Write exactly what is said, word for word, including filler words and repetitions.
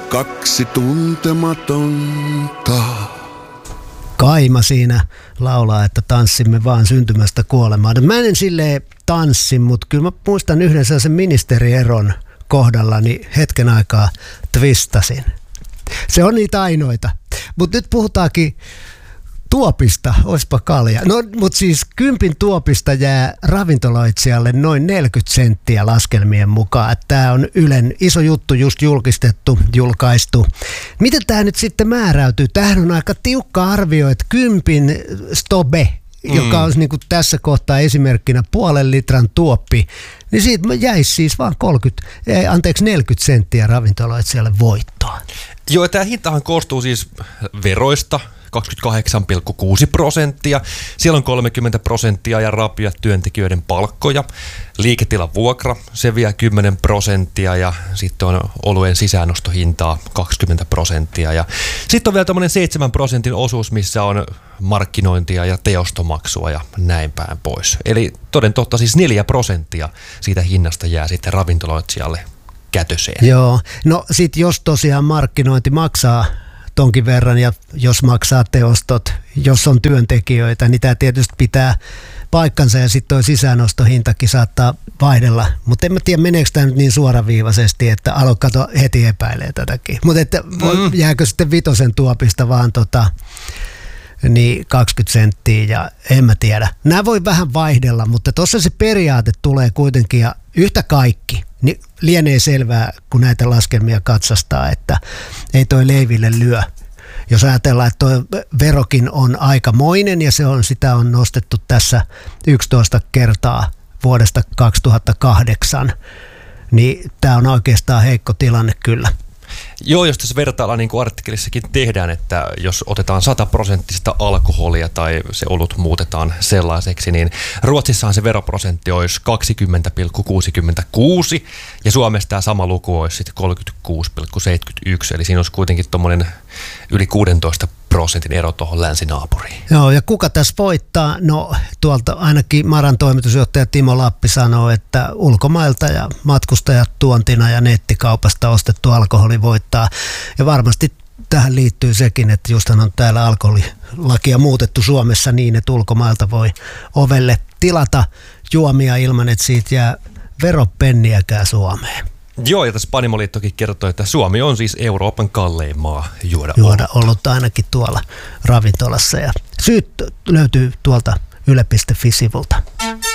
kaksi tuntematonta. Kaima siinä laulaa, että tanssimme vaan syntymästä kuolemaan. Mä en silleen tanssi, mutta kyllä mä muistan yhden sellaisen ministerieron kohdalla, niin hetken aikaa twistasin. Se on niitä ainoita. Mutta nyt puhutaankin tuopista, oispa kalja. No, mutta siis kympin tuopista jää ravintoloitsijalle noin neljäkymmentä senttiä laskelmien mukaan. Tämä on Ylen iso juttu, just julkistettu, julkaistu. Miten tämä nyt sitten määräytyy? Tämähän on aika tiukka arvio, että kympin stobe, mm. joka on niin kuin tässä kohtaa esimerkkinä puolen litran tuoppi, niin siitä jäisi siis vaan kolmekymmentä, anteeksi neljäkymmentä senttiä ravintoloitsijalle voittoa. Joo, tämä hintahan koostuu siis veroista, kaksikymmentäkahdeksan pilkku kuusi prosenttia. Siellä on kolmekymmentä prosenttia ja rapia työntekijöiden palkkoja. Liiketilan vuokra, se vie kymmenen prosenttia ja sitten on oluen sisäänostohintaa kaksikymmentä prosenttia. Ja sitten on vielä tämmöinen seitsemän prosentin osuus, missä on markkinointia ja teostomaksua ja näin päin pois. Eli toden totta siis neljä prosenttia siitä hinnasta jää sitten ravintoloitsijalle kätöseen. Joo, no sitten jos tosiaan markkinointi maksaa tonkin verran ja jos maksaa teostot, jos on työntekijöitä, niin tämä tietysti pitää paikkansa ja sitten tuo sisäänostohintakin saattaa vaihdella. Mutta en mä tiedä, meneekö tämä nyt niin suoraviivaisesti, että alo kato heti epäilee tätäkin. Mutta että mm. jääkö sitten vitosen tuopista vaan tota, niin kaksikymmentä senttiä ja en mä tiedä. Nämä voi vähän vaihdella, mutta tuossa se periaate tulee kuitenkin ja yhtä kaikki. Niin lienee selvää, kun näitä laskelmia katsastaa, että ei toi leiville lyö. Jos ajatellaan, että toi verokin on aikamoinen ja se on, sitä on nostettu tässä yksitoista kertaa vuodesta kaksituhattakahdeksan, niin tämä on oikeastaan heikko tilanne kyllä. Joo, jos tässä vertaillaan, niin kuin artikkelissakin tehdään, että jos otetaan sata prosenttista alkoholia tai se olut muutetaan sellaiseksi, niin Ruotsissahan se veroprosentti olisi kaksikymmentä pilkku kuusikymmentäkuusi ja Suomessa tämä sama luku olisi sitten kolmekymmentäkuusi pilkku seitsemänkymmentäyksi, eli siinä olisi kuitenkin tuommoinen yli kuusitoista prosentin ero tuohon länsinaapuriin. Joo, ja kuka tässä voittaa? No tuolta ainakin Maran toimitusjohtaja Timo Lappi sanoo, että ulkomailta ja matkustajat tuontina ja nettikaupasta ostettu alkoholi voittaa. Ja varmasti tähän liittyy sekin, että justhan on täällä alkoholilakia muutettu Suomessa niin, että ulkomailta voi ovelle tilata juomia ilman, että siitä jää veropenniäkään Suomeen. Joo, ja tässä Panimoliittokin kertoo, että Suomi on siis Euroopan kallein maa juoda, juoda olutta ainakin tuolla ravintolassa. Ja syyt löytyy tuolta yle piste fi-sivulta.